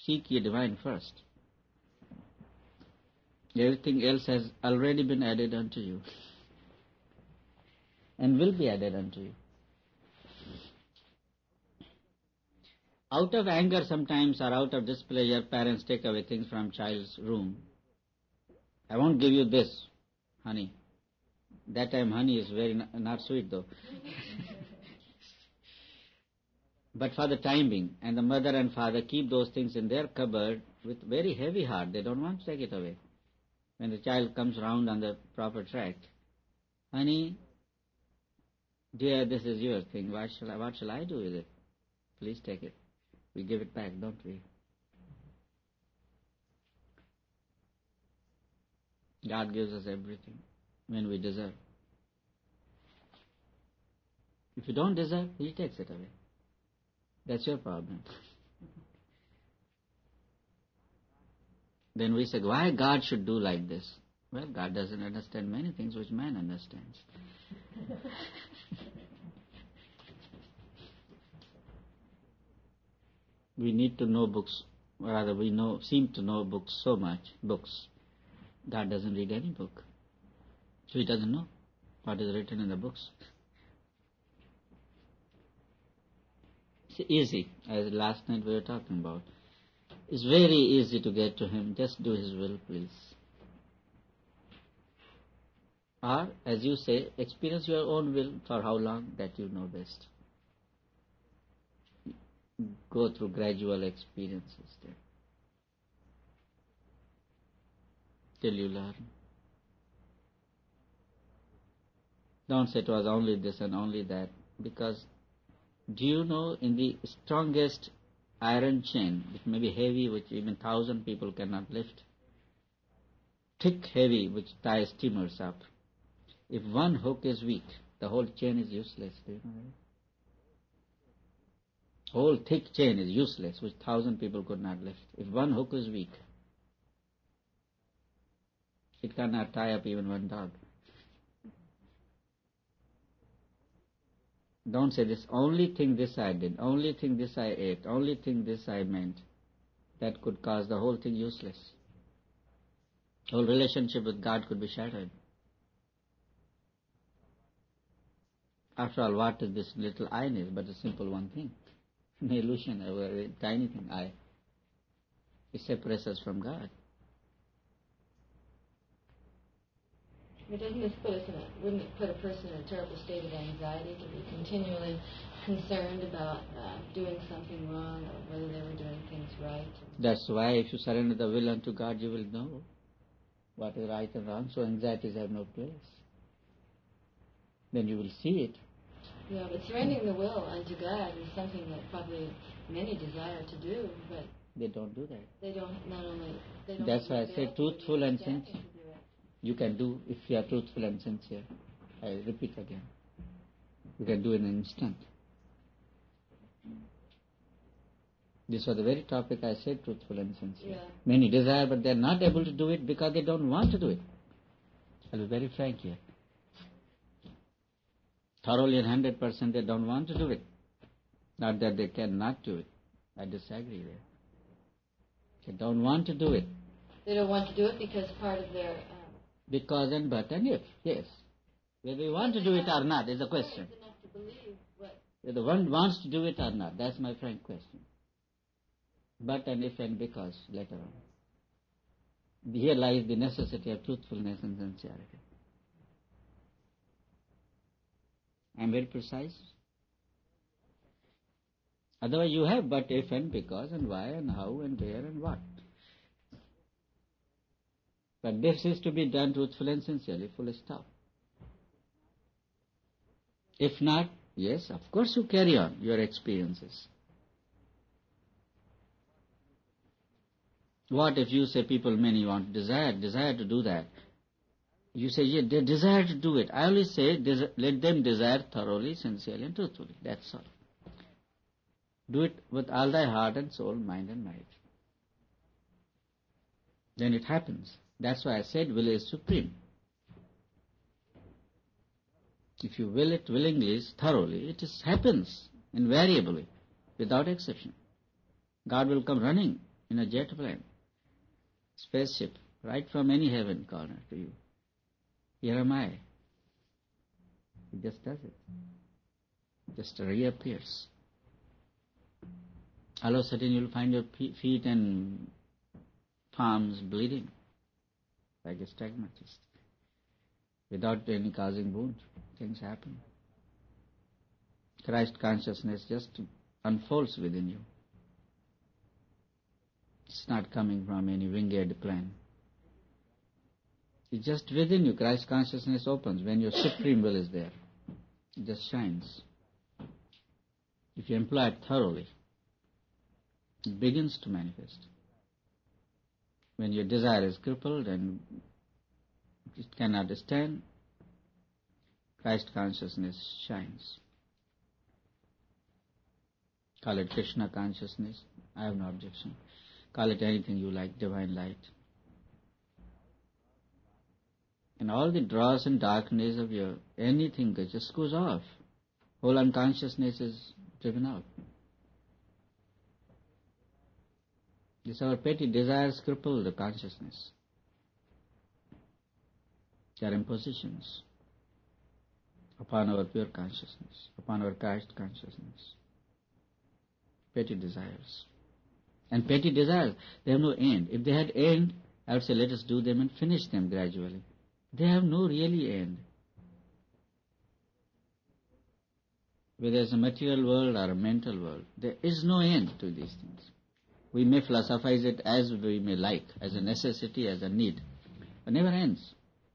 Seek ye divine first. Everything else has already been added unto you and will be added unto you. Out of anger sometimes or out of displeasure, parents take away things from child's room. I won't give you this, honey. That time honey is very not sweet though. But for the time being, and the mother and father keep those things in their cupboard with very heavy heart. They don't want to take it away. When the child comes round on the proper track, honey, dear, this is your thing. What shall I do with it? Please take it. We give it back, don't we? God gives us everything when we deserve. If you don't deserve, He takes it away. That's your problem. Then we say, why God should do like this? Well, God doesn't understand many things which man understands. We need to know books, rather seem to know books so much, books. God doesn't read any book. So He doesn't know what is written in the books. It's easy, as last night we were talking about. It's very easy to get to Him. Just do His will, please. Or, as you say, experience your own will for how long that you know best. Go through gradual experiences there, till you learn. Don't say it was only this and only that, because do you know in the strongest iron chain, it may be heavy, which even 1,000 people cannot lift, thick, heavy, which ties steamers up. If one hook is weak, the whole chain is useless. Do you know that? Whole thick chain is useless, which 1,000 people could not lift. If one hook is weak, it cannot tie up even one dog. Don't say this, only thing this I did, only thing this I ate, only thing this I meant. That could cause the whole thing useless. Whole relationship with God could be shattered. After all, what is this little I is but a simple one thing? An illusion, a very tiny thing, I. It separates us from God. But doesn't this wouldn't it put a person in a terrible state of anxiety to be continually concerned about doing something wrong or whether they were doing things right? That's why if you surrender the will unto God, you will know what is right and wrong, so anxieties have no place. Then you will see it. Yeah, but surrendering the will unto God is something that probably many desire to do, but they don't do that. They don't. That's why I say truthful and sincere. You can do if you are truthful and sincere. I repeat again. You can do in an instant. This was the very topic I said, truthful and sincere. Yeah. Many desire, but they are not able to do it because they don't want to do it. I'll be very frank here. Thoroughly and 100% they don't want to do it. Not that they cannot do it. I disagree there. They don't want to do it. They don't want to do it because part of their... Because and but and if, yes. Whether we want to do it or not is the question. Whether one wants to do it or not, that's my frank question. But and if and because, later on. Here lies the necessity of truthfulness and sincerity. I'm very precise. Otherwise you have but if and because and why and how and where and what. But this is to be done truthfully and sincerely, full stop. If not, yes, of course you carry on your experiences. What if you say people, many want, desire to do that. You say, yeah, they desire to do it. I always say, let them desire thoroughly, sincerely and truthfully. That's all. Do it with all thy heart and soul, mind and might. Then it happens. That's why I said will is supreme. If you will it willingly, thoroughly, it happens invariably, without exception. God will come running in a jet plane, spaceship, right from any heaven corner to you. Here am I. He just does it. Just reappears. All of a sudden you'll find your feet and palms bleeding like a stigmatist. Without any causing wound, things happen. Christ consciousness just unfolds within you. It's not coming from any winged plane. It's just within you. Christ consciousness opens when your supreme will is there. It just shines. If you employ it thoroughly, it begins to manifest. When your desire is crippled and it cannot stand, Christ consciousness shines. Call it Krishna consciousness, I have no objection. Call it anything you like, divine light. And all the dross and darkness of your anything just goes off. Whole unconsciousness is driven out. This our petty desires cripple the consciousness. They are impositions upon our pure consciousness, upon our Christ consciousness. Petty desires. And petty desires, they have no end. If they had end, I would say let us do them and finish them gradually. They have no really end. Whether it's a material world or a mental world, there is no end to these things. We may philosophize it as we may like, as a necessity, as a need. It never ends.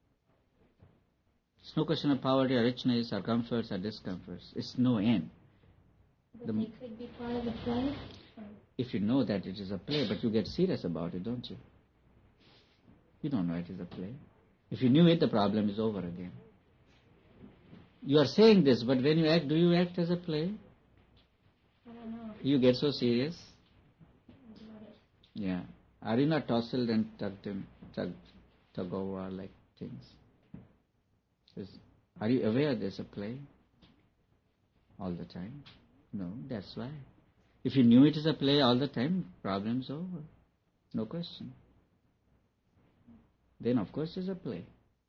It's no question of poverty or richness or comforts or discomforts. It's no end. But they could be part of the play? If you know that it is a play, but you get serious about it, don't you? You don't know it is a play. If you knew it, the problem is over again. You are saying this, but when you act, do you act as a play? I don't know. You get so serious? Yeah. Are you not tousled and tug over like things? Are you aware there's a play? All the time? No, that's why. If you knew it is a play all the time, problem's over. No question. Then of course it's a play.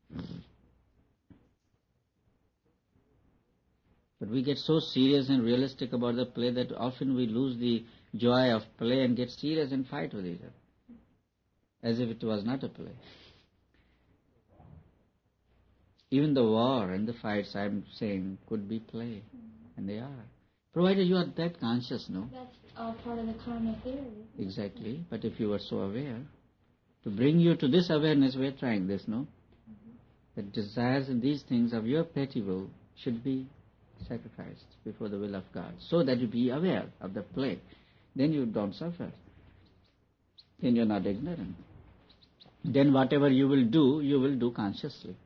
But we get so serious and realistic about the play that often we lose the joy of play and get serious and fight with each other. As if it was not a play. Even the war and the fights, I'm saying, could be play. And they are. Provided you are that conscious, no? That's all part of the karma theory. Exactly. But if you were so aware, to bring you to this awareness, we're trying this, no? The desires and these things of your petty will should be sacrificed before the will of God, so that you be aware of the play. Then you don't suffer. Then you're not ignorant. Then whatever you will do consciously.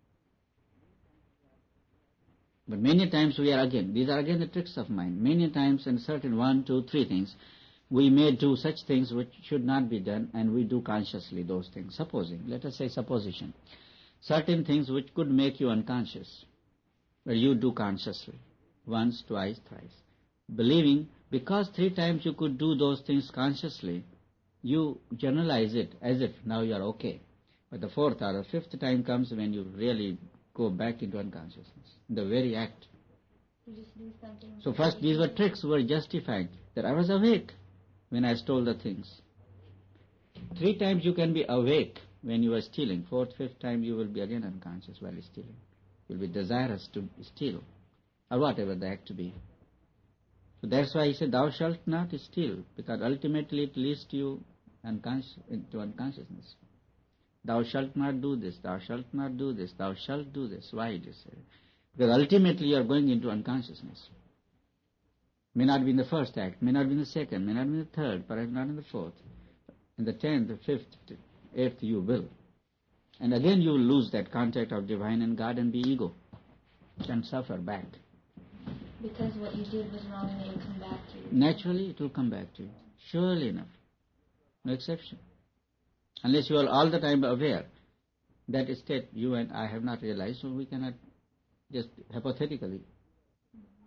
But many times these are again the tricks of mind. Many times in certain 1, 2, 3 things, we may do such things which should not be done, and we do consciously those things. Supposing, let us say supposition. Certain things which could make you unconscious, but you do consciously. Once, twice, thrice. Believing, because 3 times you could do those things consciously, you generalize it as if now you are okay. But the 4th or the 5th time comes when you really go back into unconsciousness. The very act. You just do something. So first these were tricks, were justified. That I was awake when I stole the things. 3 times you can be awake when you are stealing. 4th, 5th time you will be again unconscious while stealing. You will be desirous to steal. Or whatever the act to be. So that's why he said, thou shalt not steal. Because ultimately it leads to you into unconsciousness. Thou shalt not do this, thou shalt not do this, thou shalt do this. Why it is said? Because ultimately you are going into unconsciousness. May not be in the first act, may not be in the second, may not be in the third, perhaps not in the 4th. In the 10th, the 5th, 8th you will. And again you will lose that contact of divine and God and be ego. And suffer back. Because what you did was wrong and it will come back to you. Naturally it will come back to you. Surely enough. No exception. Unless you are all the time aware. That state you and I have not realized, so we cannot just hypothetically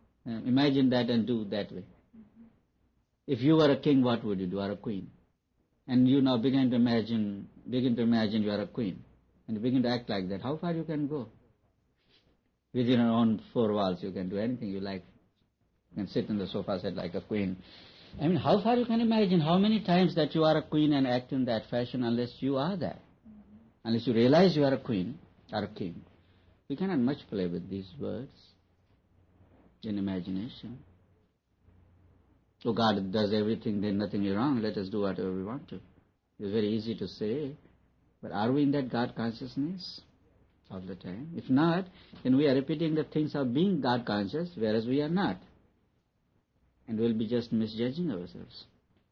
imagine that and do that way. If you were a king, what would you do, or a queen? And you now begin to imagine you are a queen. And you begin to act like that. How far you can go? Within your own four walls you can do anything you like. You can sit in the sofa set like a queen. I mean, how far you can imagine how many times that you are a queen and act in that fashion unless you are that. Unless you realize you are a queen or a king. We cannot much play with these words in imagination. So God does everything, then nothing is wrong, let us do whatever we want to. It's very easy to say, but are we in that God consciousness all the time? If not, then we are repeating the things of being God conscious, whereas we are not. And we'll be just misjudging ourselves.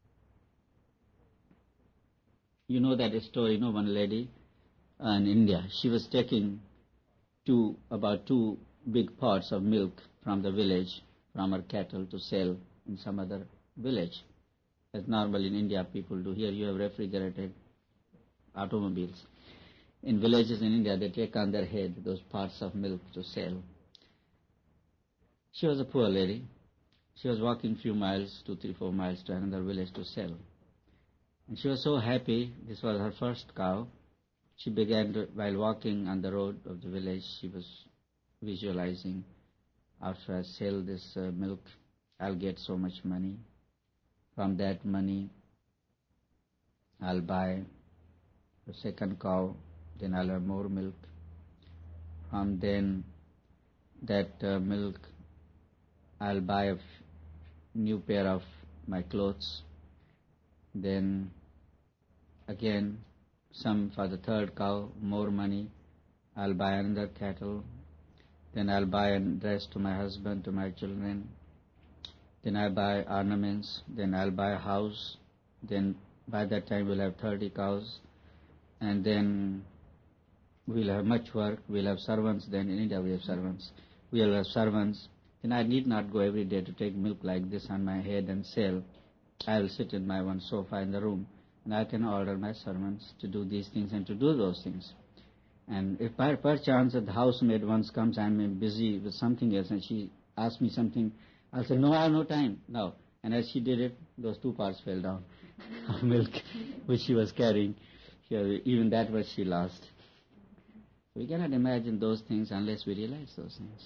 You know that story, one lady in India, she was taking about two big pots of milk from the village, from her cattle to sell in some other village. As normal in India people do. Here you have refrigerated automobiles. In villages in India they take on their head those pots of milk to sell. She was a poor lady. She was walking few miles, 2, 3, 4 miles to another village to sell. And she was so happy. This was her first cow. She began to, while walking on the road of the village, she was visualizing, after I sell this milk, I'll get so much money. From that money, I'll buy the second cow, then I'll have more milk. From then, that milk, I'll buy a new pair of my clothes. Then, again, some for the third cow, more money. I'll buy another cattle. Then I'll buy a dress to my husband, to my children. Then I'll buy ornaments. Then I'll buy a house. Then by that time we'll have 30 cows. And then we'll have much work. We'll have servants. Then in India we have servants. We'll have servants. Then I need not go every day to take milk like this on my head and sell. I will sit in my one sofa in the room. And I can order my servants to do these things and to do those things. And if by perchance the housemaid once comes, I'm busy with something else, and she asks me something, I'll say, no, I have no time now. And as she did it, those 2 parts fell down of milk which she was carrying. Even that was she lost. We cannot imagine those things unless we realize those things.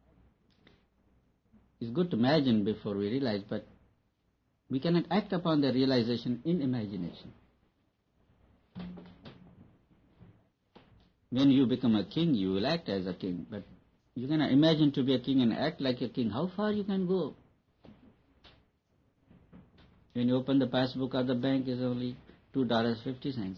It's good to imagine before we realize, but we cannot act upon the realization in imagination. When you become a king, you will act as a king, but you cannot imagine to be a king and act like a king. How far you can go? When you open the passbook of the bank, is only $2.50.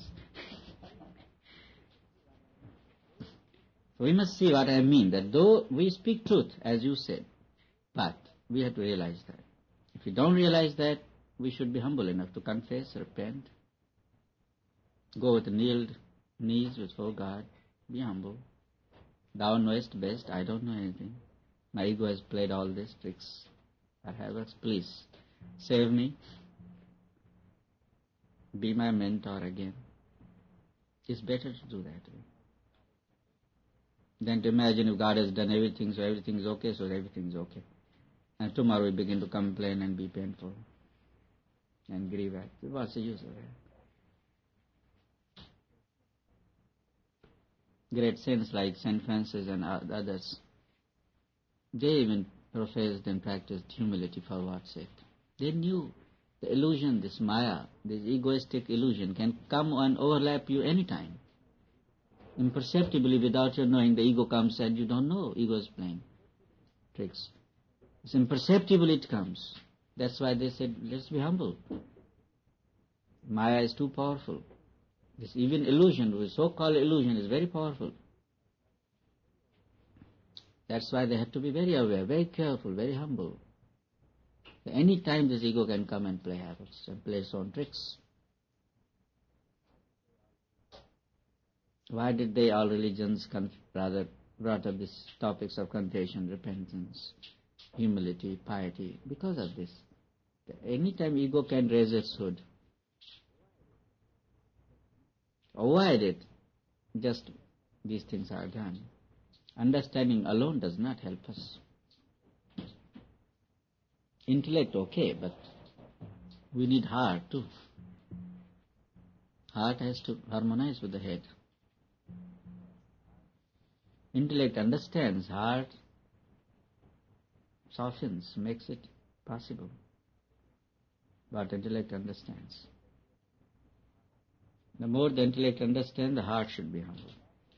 So we must see what I mean, that though we speak truth, as you said, but we have to realize that. If we don't realize that, we should be humble enough to confess, repent, go with kneeled knees before God, be humble. Thou knowest best, I don't know anything. My ego has played all these tricks. Perhaps, please, save me. Be my mentor again. It's better to do that way than to imagine if God has done everything, so everything is okay, so everything is okay. And tomorrow we begin to complain and be painful and grieve at. What's the use of that? Great saints like St. Francis and others, they even professed and practiced humility for what sake? They knew the illusion, this maya, this egoistic illusion can come and overlap you anytime. Imperceptibly, without your knowing, the ego comes and you don't know. Ego is playing tricks. It's imperceptible it comes. That's why they said, let's be humble. Maya is too powerful. This even illusion, the so-called illusion, is very powerful. That's why they have to be very aware, very careful, very humble. Any time this ego can come and play habits and play its own tricks. Why did all religions brought up these topics of confession, repentance, humility, piety? Because of this. Any time ego can raise its hood, avoid it, just these things are done. Understanding alone does not help us. Intellect, okay, but we need heart too. Heart has to harmonize with the head. Intellect understands, heart softens, makes it possible. But intellect understands. The more the intellect understands, the heart should be humble.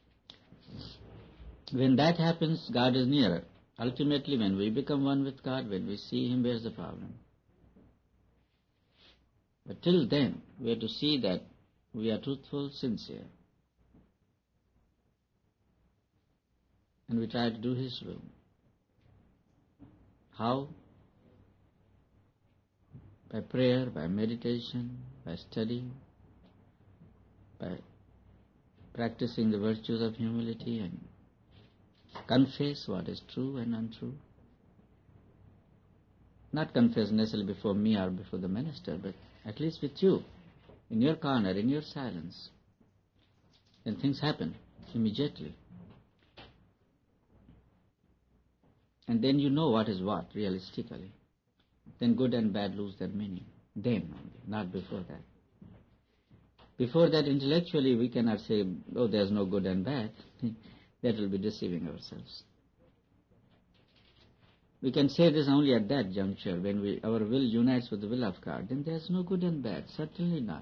When that happens, God is nearer. Ultimately, when we become one with God, when we see Him, where's the problem? But till then, we have to see that we are truthful, sincere. And we try to do His will. How? By prayer, by meditation, by study, by practicing the virtues of humility and confess what is true and untrue. Not confess necessarily before me or before the minister, but at least with you, in your corner, in your silence. Then things happen immediately. And then you know what is what, realistically. Then good and bad lose their meaning. Then only, not before that. Before that, intellectually, we cannot say, oh, there's no good and bad. That will be deceiving ourselves. We can say this only at that juncture, when our will unites with the will of God. Then there's no good and bad, certainly not.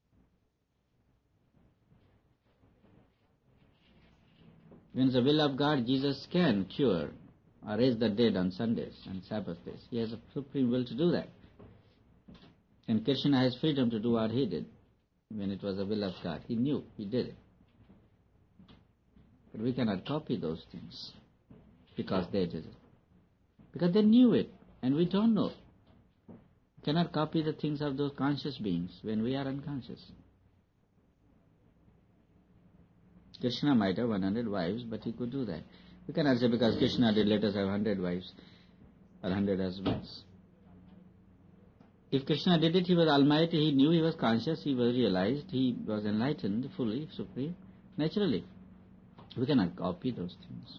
When the will of God, Jesus can cure or raise the dead on Sundays and Sabbath days. He has a supreme will to do that. And Krishna has freedom to do what he did when it was the will of God. He knew, he did it. But we cannot copy those things because they did it. Because they knew it, and we don't know. We cannot copy the things of those conscious beings when we are unconscious. Krishna might have 100 wives, but he could do that. We cannot say because Krishna did, let us have 100 wives or 100 husbands. If Krishna did it, he was almighty, he knew, he was conscious, he was realized, he was enlightened, fully, supreme, naturally. We cannot copy those things.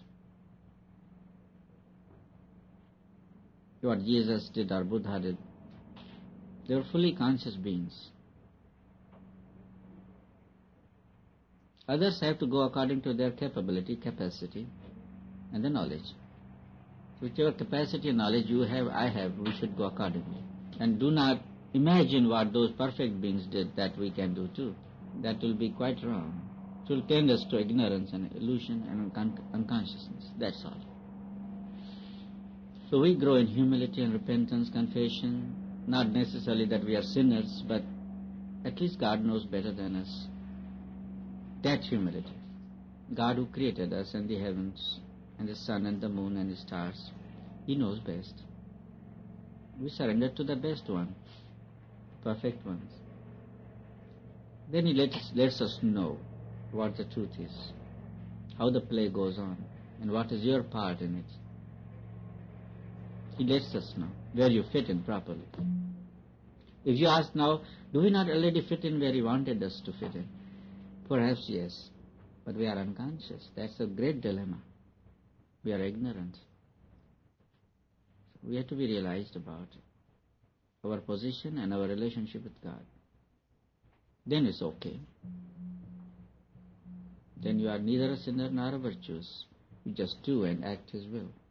What Jesus did or Buddha did, they were fully conscious beings. Others have to go according to their capacity, and the knowledge. Whichever capacity and knowledge you have, I have, we should go accordingly. And do not imagine what those perfect beings did that we can do too. That will be quite wrong. It will tend us to ignorance and illusion and unconsciousness. That's all. So we grow in humility and repentance, confession, not necessarily that we are sinners, but at least God knows better than us. That humility. God who created us and the heavens and the sun and the moon and the stars, He knows best. We surrender to the best one, perfect ones. Then He lets us know what the truth is, how the play goes on, and what is your part in it. He lets us know where you fit in properly. If you ask now, do we not already fit in where He wanted us to fit in? Perhaps yes, but we are unconscious. That's a great dilemma. We are ignorant. So we have to be realized about our position and our relationship with God. Then it's okay. Then you are neither a sinner nor a virtuous. You just do and act His will.